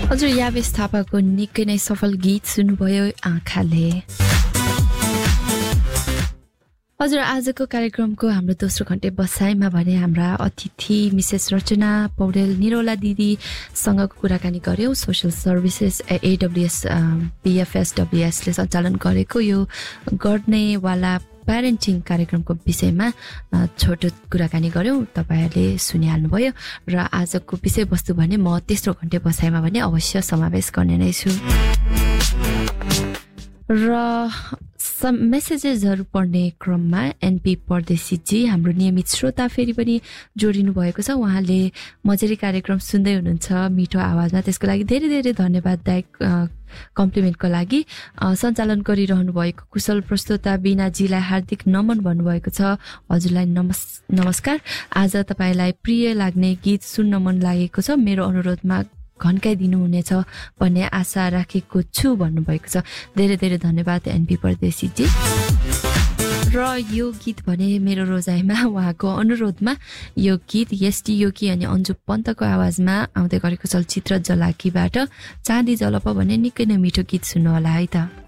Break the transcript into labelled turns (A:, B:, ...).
A: हजुर यावेश थापाको निकै नै सफल गीत सुन्नुभयो आँखाले। हजुर आजको कार्यक्रमको हाम्रो दोस्रो घण्टे बसाइमा भने हाम्रा अतिथि मिसेस रचना पौडेल निरौला दिदीसँगको कुराकानी गर्यौं। सोशल सर्भिसेस AWS BFSWSले सञ्चालन गरेको यो गर्नेवाला प्यारेन्टिङ कार्यक्रमको विषयमा छोटो कुराकानी गर्यौं। तपाईहरुले सुनिहाल्नुभयो र आजको विषयवस्तु भने म तेस्रो घण्टे बसाइमा भने अवश्य समावेश गर्ने नै छु। र मेसेजेसहरु पढ्ने क्रममा एनपी परदेशीजी हाम्रो नियमित श्रोता फेरि पनि जोडिनु भएको छ। उहाँले मजेरी कार्यक्रम सुन्दै हुनुहुन्छ मिठो आवाजमा, त्यसको लागि धेरै धेरै धन्यवाद दायक कम्प्लिमेन्टको लागि। सञ्चालन गरिरहनु भएको कुशल प्रस्तुता बिनाजीलाई हार्दिक नमन भन्नुभएको छ। हजुरलाई नमस्कार। आज तपाईलाई प्रिय लाग्ने गीत सुन्न मन लागेको छ, मेरो अनुरोधमा घन्काइदिनु हुनेछ भन्ने आशा राखेको छु भन्नुभएको छ। धेरै धेरै धन्यवाद एनपी परदेशीजी। र यो गीत भने मेरो रोजाइमा उहाँको अनुरोधमा यो गीत एसटी योगी अनि अन्जु पन्तको आवाजमा आउँदै गरेको चलचित्र जलाकीबाट चाँदी जलप भन्ने निकै नै मिठो गीत सुन्नु होला है त।